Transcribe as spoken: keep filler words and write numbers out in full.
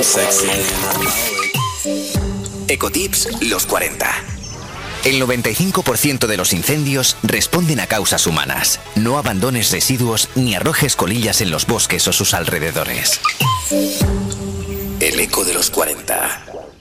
Ecotips los cuarenta. El noventa y cinco por ciento de los incendios responden a causas humanas. No abandones residuos ni arrojes colillas en los bosques o sus alrededores. El eco de los cuarenta.